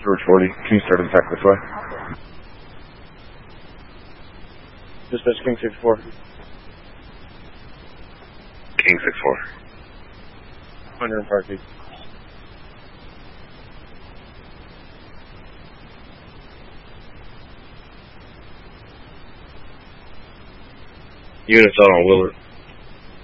George 40, can you start attack this way? Dispatch King 64. King 64. 105 feet. Units out on Willard.